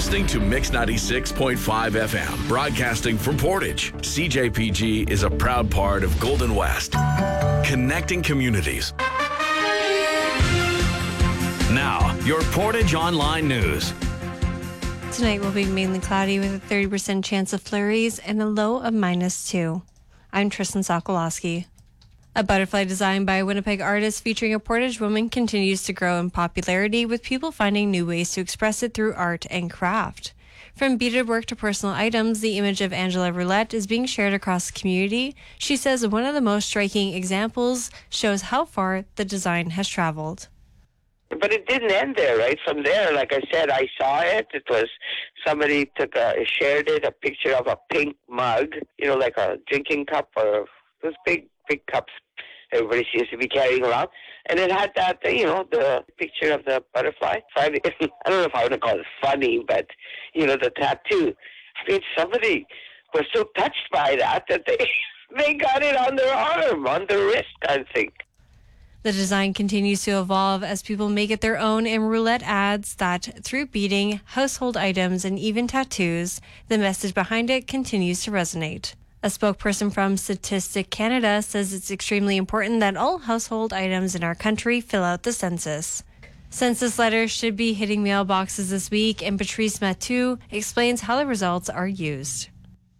listening to Mix 96.5 FM, broadcasting from Portage. CJPG is a proud part of Golden West, connecting communities. Now, your Portage Online News. Tonight will be mainly cloudy with a 30% chance of flurries and a low of -2. I'm Tristan Sokolowski. A butterfly designed by a Winnipeg artist featuring a Portage woman continues to grow in popularity, with people finding new ways to express it through art and craft. From beaded work to personal items, the image of Angela Roulette is being shared across the community. She says one of the most striking examples shows how far the design has traveled. But it didn't end there, right? From there, like I said, I saw it. It was somebody shared it, a picture of a pink mug, like a drinking cup or those big cups everybody seems to be carrying around. And it had that, the picture of the butterfly. So I don't know if I want to call it funny, but, the tattoo. I mean, somebody was so touched by that they got it on their arm, on their wrist, I think. The design continues to evolve as people make it their own, and Roulette adds that through beading, household items, and even tattoos, the message behind it continues to resonate. A spokesperson from Statistic Canada says it's extremely important that all household items in our country fill out the census. Census letters should be hitting mailboxes this week, and Patrice Matou explains how the results are used.